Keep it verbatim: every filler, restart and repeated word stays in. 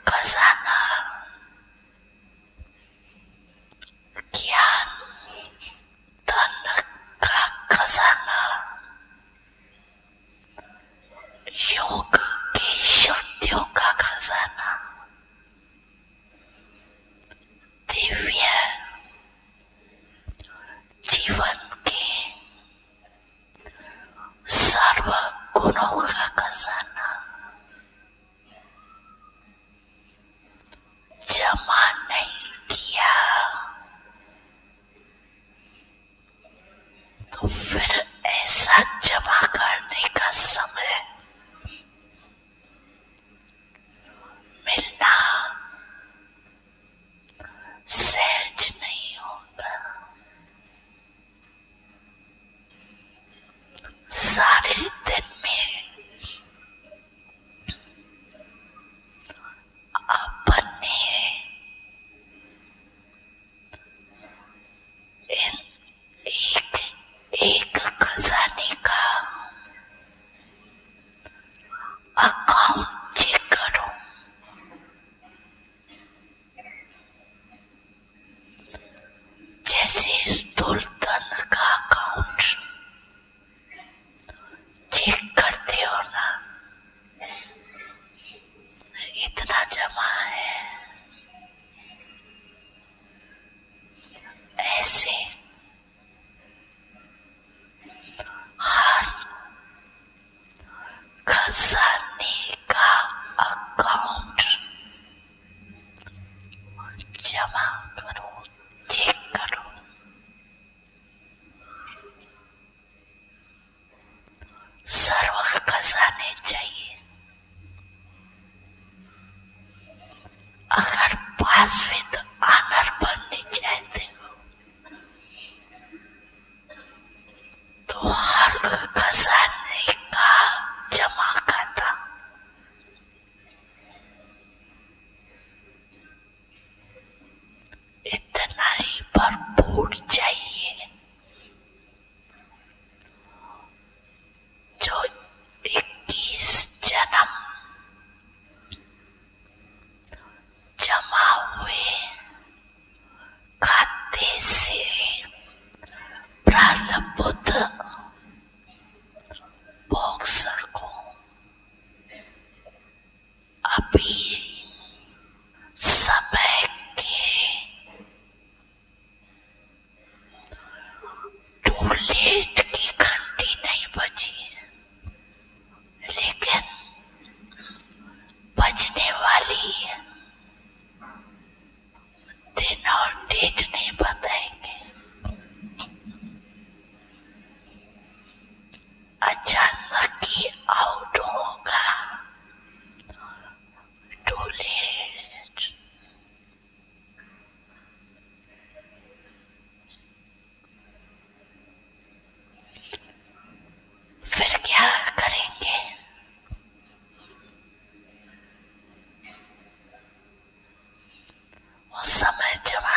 खजाना, ज्ञान धन का खजाना, योग की शक्तियों का खजाना, दिव्य जीवन के सर्व गुणों का खजाना जमा नहीं किया तो फिर ऐसा जमा करने का समय मिलना सहज नहीं होगा। सारे दिन में अपने इन एक एक खजाने का अकाउंट चेक करो। जैसे स्थूल धन का अकाउंट चेक करते हो ना, इतना जमा है, ऐसे हर खजाने का अकाउंट जमा करो, चेक करो। सर्व खजाने चाहिए। अगर पासविद आनर बनने चाहते हो तो हर खजाने का जमा खाता इतना ही भरपूर चाहिए जो इक्कीस जन्म जमा हुए खाते से प्रारब्ध भोग सको। अभी समय के टूलेट की घंटी नहीं बजी है, लेकिन बजने वाली है। दिन और डेट नहीं बताएंगे। अचानक ही आउट होगा टूलेट। फिर क्या करेंगे? वो समय जमा